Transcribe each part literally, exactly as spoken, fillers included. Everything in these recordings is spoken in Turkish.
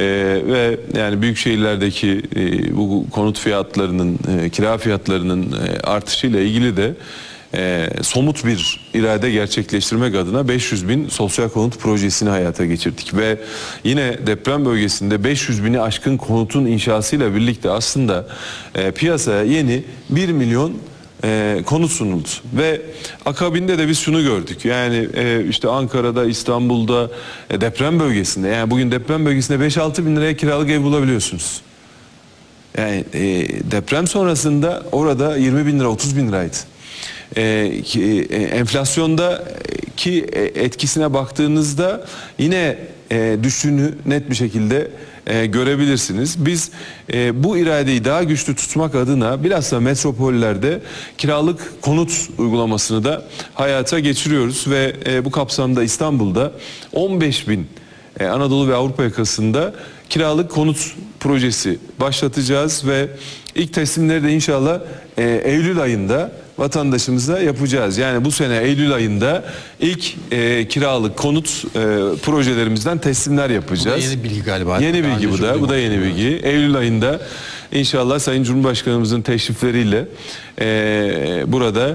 E, ve yani büyük şehirlerdeki e, bu konut fiyatlarının, e, kira fiyatlarının e, artışıyla ilgili de e, somut bir irade gerçekleştirmek adına beş yüz bin sosyal konut projesini hayata geçirdik. Ve yine deprem bölgesinde beş yüz bini aşkın konutun inşasıyla birlikte aslında e, piyasaya yeni bir milyon E, konut sunuldu ve akabinde de biz şunu gördük, yani e, işte Ankara'da, İstanbul'da, e, deprem bölgesinde, yani bugün deprem bölgesinde beş altı bin liraya kiralık ev bulabiliyorsunuz. Yani e, deprem sonrasında orada yirmi bin lira, otuz bin liraydı. E, ki, e, enflasyondaki etkisine baktığınızda yine e, düştüğünü net bir şekilde E, görebilirsiniz. Biz e, bu iradeyi daha güçlü tutmak adına bilhassa metropollerde kiralık konut uygulamasını da hayata geçiriyoruz ve e, bu kapsamda İstanbul'da on beş bin e, Anadolu ve Avrupa yakasında kiralık konut projesi başlatacağız ve ilk teslimleri de inşallah e, Eylül ayında vatandaşımıza yapacağız. Yani bu sene Eylül ayında ilk e, kiralık konut e, projelerimizden teslimler yapacağız. Bu da yeni bilgi galiba. Yeni bilgi bu da. Bu da yeni bilgi. Eylül ayında inşallah Sayın Cumhurbaşkanımızın teşrifleriyle e, burada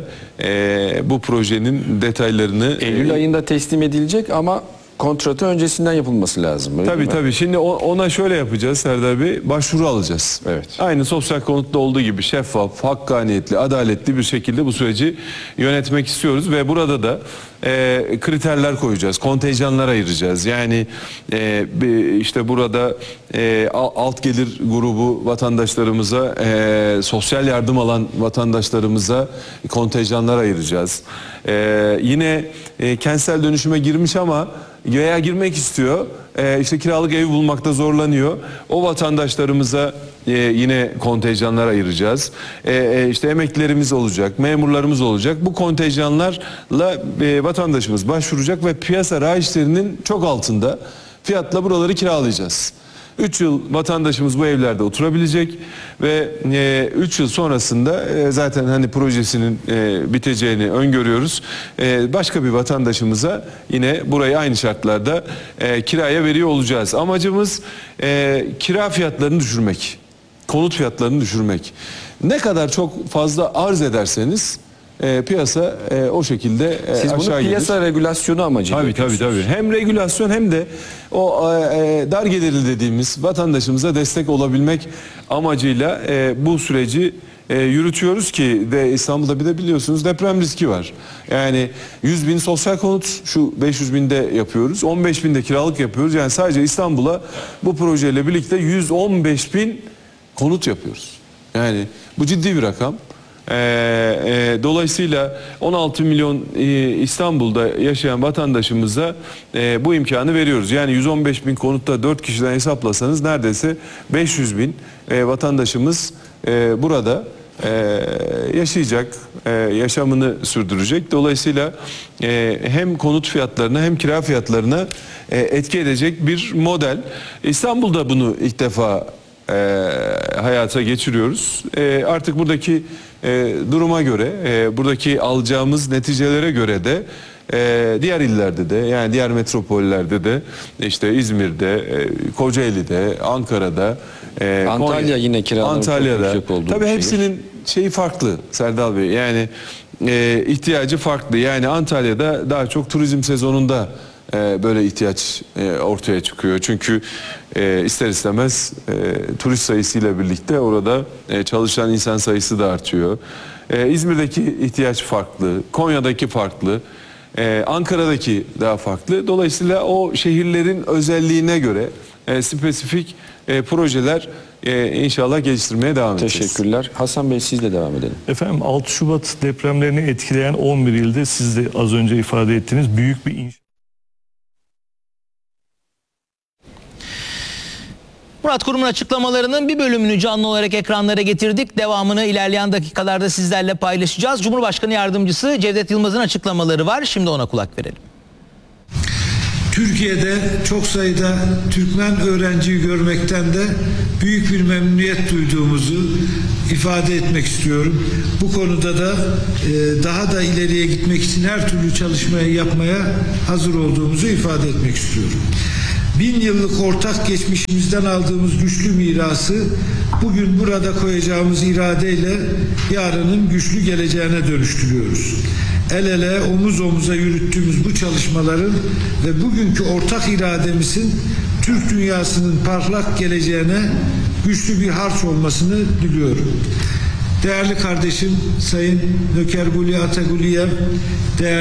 e, bu projenin detaylarını... Eylül ayında teslim edilecek ama kontratı öncesinden yapılması lazım. Tabii tabii. Şimdi ona şöyle yapacağız Serdar Bey. Başvuru alacağız. Evet. Aynı sosyal konutta olduğu gibi şeffaf, hakkaniyetli, adaletli bir şekilde bu süreci yönetmek istiyoruz ve burada da e, kriterler koyacağız. Kontenjanlar ayıracağız. Yani e, işte burada e, alt gelir grubu vatandaşlarımıza, e, sosyal yardım alan vatandaşlarımıza kontenjanlar ayıracağız. E, yine e, kentsel dönüşüme girmiş ama veya girmek istiyor, e, işte kiralık ev bulmakta zorlanıyor. O vatandaşlarımıza e, yine kontenjanlar ayıracağız. E, e, işte emeklilerimiz olacak, memurlarımız olacak. Bu kontenjanlarla e, vatandaşımız başvuracak ve piyasa raiçlerinin çok altında fiyatla buraları kiralayacağız. üç yıl vatandaşımız bu evlerde oturabilecek ve üç yıl sonrasında e, zaten hani projesinin e, biteceğini öngörüyoruz. E, başka bir vatandaşımıza yine burayı aynı şartlarda e, kiraya veriyor olacağız. Amacımız e, kira fiyatlarını düşürmek, konut fiyatlarını düşürmek. Ne kadar çok fazla arz ederseniz E, piyasa e, o şekilde e, Siz bunu aşağı piyasa gelir. regülasyonu amacıyla Tabii tabii tabii. Hem regülasyon hem de o e, dar gelirli dediğimiz vatandaşımıza destek olabilmek amacıyla e, bu süreci e, yürütüyoruz ki de İstanbul'da bir de biliyorsunuz deprem riski var. Yani yüz bin sosyal konut, şu beş yüz binde yapıyoruz. on beş binde kiralık yapıyoruz. Yani sadece İstanbul'a bu projeyle birlikte yüz on beş bin konut yapıyoruz. Yani bu ciddi bir rakam. Ee, e, dolayısıyla on altı milyon e, İstanbul'da yaşayan vatandaşımıza e, bu imkanı veriyoruz. Yani yüz on beş bin konutta dört kişiden hesaplasanız neredeyse beş yüz bin e, vatandaşımız e, burada e, yaşayacak, e, yaşamını sürdürecek. Dolayısıyla e, hem konut fiyatlarına hem kira fiyatlarına e, etki edecek bir model. İstanbul'da bunu ilk defa e, hayata geçiriyoruz. E, artık buradaki e, duruma göre, e, buradaki alacağımız neticelere göre de e, diğer illerde de, yani diğer metropollerde de, işte İzmir'de, e, Kocaeli'de, Ankara'da, e, Antalya Konya, yine kiraların Antalya'da, çok yüksek olduğu tabii bir hepsinin şeyi farklı Serdal Bey. Yani e, ihtiyacı farklı. Yani Antalya'da daha çok turizm sezonunda e, böyle ihtiyaç e, ortaya çıkıyor. Çünkü e, ister istemez e, turist sayısıyla birlikte orada e, çalışan insan sayısı da artıyor. E, İzmir'deki ihtiyaç farklı, Konya'daki farklı, e, Ankara'daki daha farklı. Dolayısıyla o şehirlerin özelliğine göre e, spesifik e, projeler e, inşallah geliştirmeye devam edeceğiz. Teşekkürler. Hasan Bey sizle devam edelim. Efendim altı Şubat depremlerini etkileyen on bir ilde siz de az önce ifade ettiğiniz büyük bir inşaat. Murat Kurum'un açıklamalarının bir bölümünü canlı olarak ekranlara getirdik. Devamını ilerleyen dakikalarda sizlerle paylaşacağız. Cumhurbaşkanı Yardımcısı Cevdet Yılmaz'ın açıklamaları var. Şimdi ona kulak verelim. Türkiye'de çok sayıda Türkmen öğrenciyi görmekten de büyük bir memnuniyet duyduğumuzu ifade etmek istiyorum. Bu konuda da e, daha da ileriye gitmek için her türlü çalışmayı yapmaya hazır olduğumuzu ifade etmek istiyorum. bin yıllık ortak geçmişimizden aldığımız güçlü mirası bugün burada koyacağımız iradeyle yarının güçlü geleceğine dönüştürüyoruz. El ele, omuz omuza yürüttüğümüz bu çalışmaların ve bugünkü ortak irademizin Türk dünyasının parlak geleceğine güçlü bir harç olmasını diliyorum. Değerli kardeşim Sayın Nökerguli Ataguliyev, değerli